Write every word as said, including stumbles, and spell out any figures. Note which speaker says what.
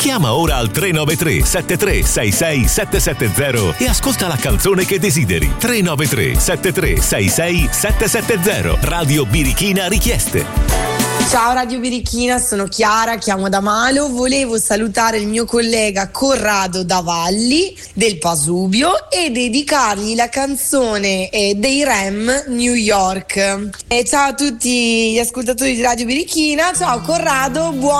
Speaker 1: Chiama ora al tre nove tre sette tre sei sei sette sette zero e ascolta la canzone che desideri. tre nove tre sette tre sei sei sette sette zero. Radio Birichina Richieste.
Speaker 2: Ciao Radio Birichina, sono Chiara, chiamo da Malo. Volevo salutare il mio collega Corrado Davalli del Pasubio e dedicargli la canzone eh, dei Rem New York. E ciao a tutti gli ascoltatori di Radio Birichina, ciao Corrado, buon